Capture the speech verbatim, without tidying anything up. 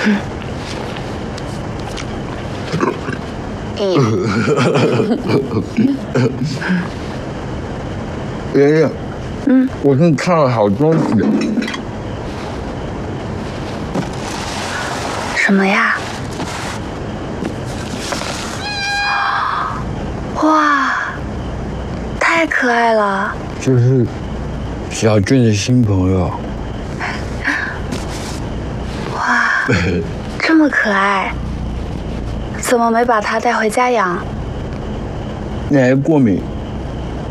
爷爷，嗯，我给你看了好东西。 什么呀？哇，太可爱了！ 这是小俊的新朋友。 哇，这么可爱，怎么没把它带回家养？ 你还过敏？